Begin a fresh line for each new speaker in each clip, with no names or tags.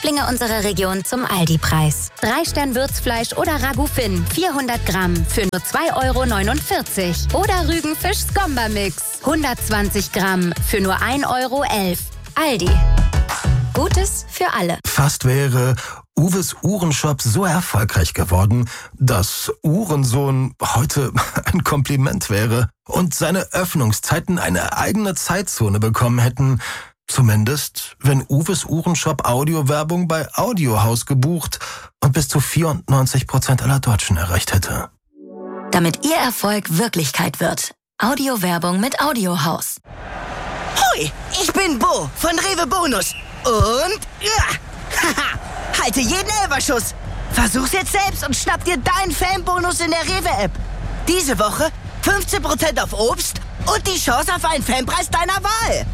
Lieblinge unserer Region zum Aldi-Preis. 3-Stern-Würzfleisch oder Ragout-Fin 400 Gramm für nur 2,49 €. Oder Rügenfisch-Skomba-Mix 120 Gramm für nur 1,11 €. Aldi. Gutes für alle.
Fast wäre Uwes Uhrenshop so erfolgreich geworden, dass Uhrensohn heute ein Kompliment wäre und seine Öffnungszeiten eine eigene Zeitzone bekommen hätten. Zumindest, wenn Uwes Uhrenshop Audiowerbung bei Audiohaus gebucht und bis zu 94% aller Deutschen erreicht hätte.
Damit Ihr Erfolg Wirklichkeit wird. Audiowerbung mit Audiohaus.
Hoi, ich bin Bo von Rewe Bonus. Und halte jeden Elferschuss. Versuch's jetzt selbst und schnapp dir deinen Fanbonus in der Rewe-App. Diese Woche 15% auf Obst und die Chance auf einen Fanpreis deiner Wahl.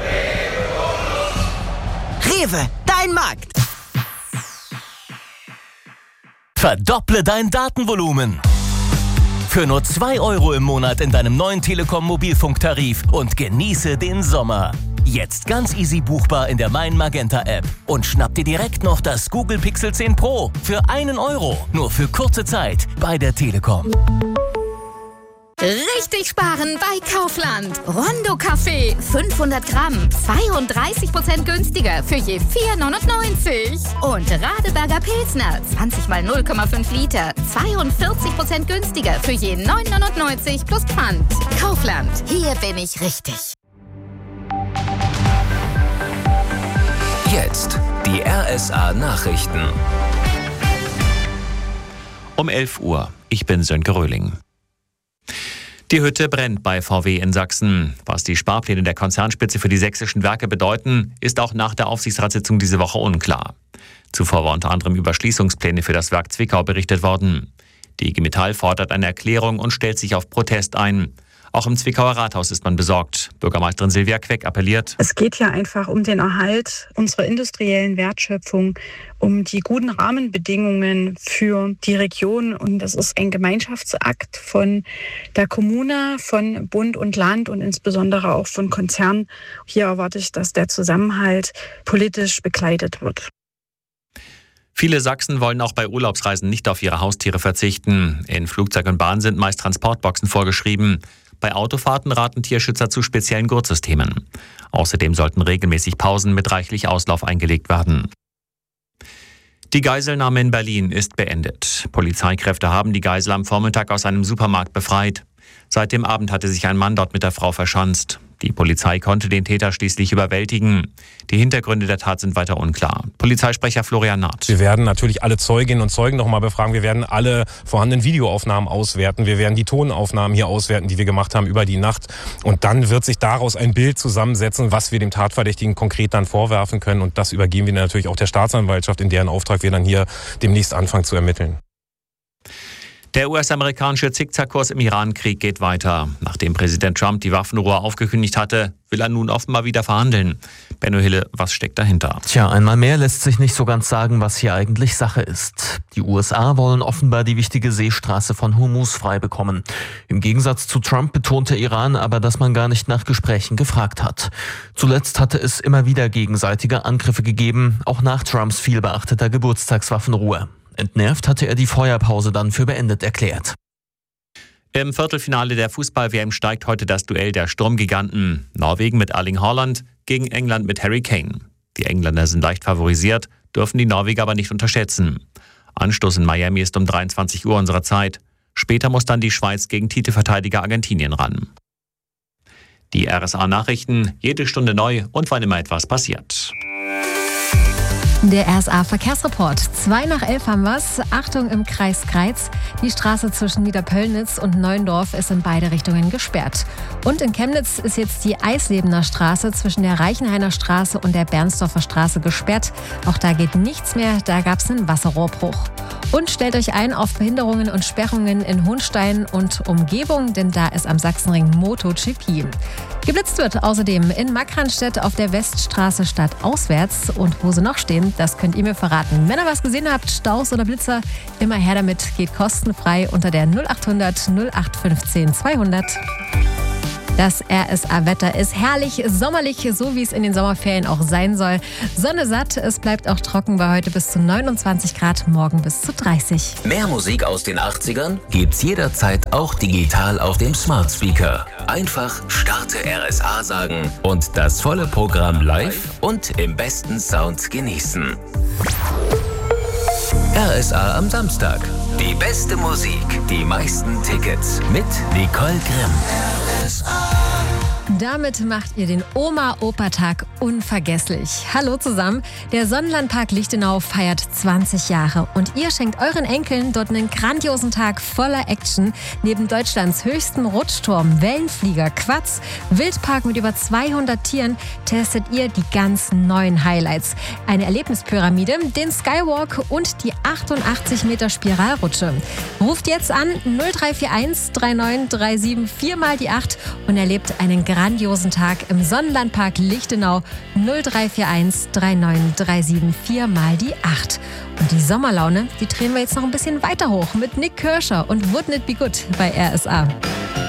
Rewe, dein Markt.
Verdopple dein Datenvolumen. Für nur 2 € im Monat in deinem neuen Telekom-Mobilfunktarif und genieße den Sommer. Jetzt ganz easy buchbar in der Mein Magenta App. Und schnapp dir direkt noch das Google Pixel 10 Pro für 1 €. Nur für kurze Zeit bei der Telekom.
Richtig sparen bei Kaufland. Rondo Kaffee 500 Gramm, 32% günstiger für je 4,99 €. Und Radeberger Pilsner 20 mal 0,5 Liter, 42% günstiger für je 9,99 € plus Pfand. Kaufland, hier bin ich richtig.
Jetzt die RSA Nachrichten.
Um 11 Uhr. Ich bin Sönke Röhling. Die Hütte brennt bei VW in Sachsen. Was die Sparpläne der Konzernspitze für die sächsischen Werke bedeuten, ist auch nach der Aufsichtsratssitzung diese Woche unklar. Zuvor war unter anderem über Schließungspläne für das Werk Zwickau berichtet worden. Die IG Metall fordert eine Erklärung und stellt sich auf Protest ein. Auch im Zwickauer Rathaus ist man besorgt. Bürgermeisterin Silvia Queck appelliert.
Es geht ja einfach um den Erhalt unserer industriellen Wertschöpfung, um die guten Rahmenbedingungen für die Region. Und das ist ein Gemeinschaftsakt von der Kommune, von Bund und Land und insbesondere auch von Konzernen. Hier erwarte ich, dass der Zusammenhalt politisch begleitet wird.
Viele Sachsen wollen auch bei Urlaubsreisen nicht auf ihre Haustiere verzichten. In Flugzeug und Bahn sind meist Transportboxen vorgeschrieben. Bei Autofahrten raten Tierschützer zu speziellen Gurtsystemen. Außerdem sollten regelmäßig Pausen mit reichlich Auslauf eingelegt werden. Die Geiselnahme in Berlin ist beendet. Polizeikräfte haben die Geisel am Vormittag aus einem Supermarkt befreit. Seit dem Abend hatte sich ein Mann dort mit der Frau verschanzt. Die Polizei konnte den Täter schließlich überwältigen. Die Hintergründe der Tat sind weiter unklar. Polizeisprecher Florian Naht.
Wir werden natürlich alle Zeuginnen und Zeugen noch mal befragen. Wir werden alle vorhandenen Videoaufnahmen auswerten. Wir werden die Tonaufnahmen hier auswerten, die wir gemacht haben über die Nacht. Und dann wird sich daraus ein Bild zusammensetzen, was wir dem Tatverdächtigen konkret dann vorwerfen können. Und das übergeben wir natürlich auch der Staatsanwaltschaft, in deren Auftrag wir dann hier demnächst anfangen zu ermitteln.
Der US-amerikanische Zickzackkurs im Iran-Krieg geht weiter. Nachdem Präsident Trump die Waffenruhe aufgekündigt hatte, will er nun offenbar wieder verhandeln. Benno Hille, was steckt dahinter?
Tja, einmal mehr lässt sich nicht so ganz sagen, was hier eigentlich Sache ist. Die USA wollen offenbar die wichtige Seestraße von Hormuz frei bekommen. Im Gegensatz zu Trump betonte Iran aber, dass man gar nicht nach Gesprächen gefragt hat. Zuletzt hatte es immer wieder gegenseitige Angriffe gegeben, auch nach Trumps vielbeachteter Geburtstagswaffenruhe. Entnervt hatte er die Feuerpause dann für beendet erklärt.
Im Viertelfinale der Fußball-WM steigt heute das Duell der Sturmgiganten. Norwegen mit Erling Haaland gegen England mit Harry Kane. Die Engländer sind leicht favorisiert, dürfen die Norweger aber nicht unterschätzen. Anstoß in Miami ist um 23 Uhr unserer Zeit. Später muss dann die Schweiz gegen Titelverteidiger Argentinien ran. Die RSA-Nachrichten, jede Stunde neu und wann immer etwas passiert.
Der RSA-Verkehrsreport. 2 nach 11 haben wir's. Achtung im Kreis Greiz. Die Straße zwischen Niederpöllnitz und Neuendorf ist in beide Richtungen gesperrt. Und in Chemnitz ist jetzt die Eislebener Straße zwischen der Reichenhainer Straße und der Bernsdorfer Straße gesperrt. Auch da geht nichts mehr, da gab's einen Wasserrohrbruch. Und stellt euch ein auf Behinderungen und Sperrungen in Hohnstein und Umgebung, denn da ist am Sachsenring MotoGP. Geblitzt wird außerdem in Markranstädt auf der Weststraße stadtauswärts. Und wo sie noch stehen, das könnt ihr mir verraten. Wenn ihr was gesehen habt, Staus oder Blitzer, immer her damit, geht kostenfrei unter der 0800 0815 200. Das RSA-Wetter ist herrlich, sommerlich, so wie es in den Sommerferien auch sein soll. Sonne satt, es bleibt auch trocken bei heute bis zu 29 Grad, morgen bis zu 30.
Mehr Musik aus den 80ern gibt's jederzeit auch digital auf dem Smart Speaker. Einfach Starte RSA sagen und das volle Programm live und im besten Sound genießen. RSA am Samstag. Die beste Musik, die meisten Tickets mit Nicole Grimm.
Damit macht ihr den Oma-Opa-Tag unvergesslich. Hallo zusammen, der Sonnenlandpark Lichtenau feiert 20 Jahre und ihr schenkt euren Enkeln dort einen grandiosen Tag voller Action. Neben Deutschlands höchstem Rutschturm, Wellenflieger, Quads, Wildpark mit über 200 Tieren testet ihr die ganz neuen Highlights. Eine Erlebnispyramide, den Skywalk und die 88 Meter Spiralrutsche. Ruft jetzt an 0341 3937 4 mal die 8 und erlebt einen grandiosen Tag im Sonnenlandpark Lichtenau 0341 3937 4 mal die 8. Und die Sommerlaune, die drehen wir jetzt noch ein bisschen weiter hoch mit Nick Kirscher und Wouldn't It Be Good bei RSA.